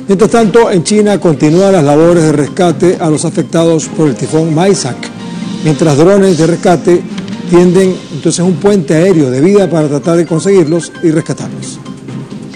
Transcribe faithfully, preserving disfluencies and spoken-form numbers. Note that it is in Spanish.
Mientras tanto, en China continúan las labores de rescate a los afectados por el tifón Maisak, mientras drones de rescate tienden entonces un puente aéreo de vida para tratar de conseguirlos y rescatarlos.